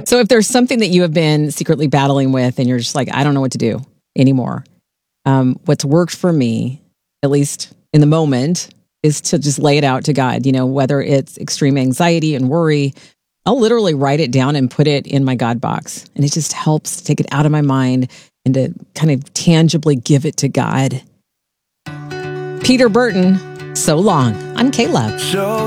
So if there's something that you have been secretly battling with and you're just like, I don't know what to do anymore, what's worked for me, at least in the moment, is to just lay it out to God. Whether it's extreme anxiety and worry, I'll literally write it down and put it in my God box. And it just helps to take it out of my mind and to kind of tangibly give it to God. Peter Burton, So Long on K-Love.